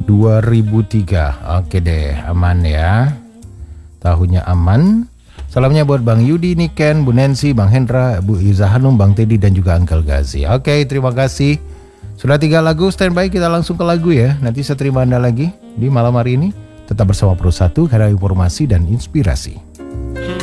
2003. Oke deh, aman ya. Tahunnya aman. Salamnya buat Bang Yudi, Niken, Bu Nancy, Bang Hendra, Bu Iza Hanum, Bang Teddy, dan juga Uncle Gazi. Oke, terima kasih. Sudah 3 lagu, standby, kita langsung ke lagu ya. Nanti saya terima Anda lagi di malam hari ini. Tetap bersama Pro 1 karena informasi dan inspirasi.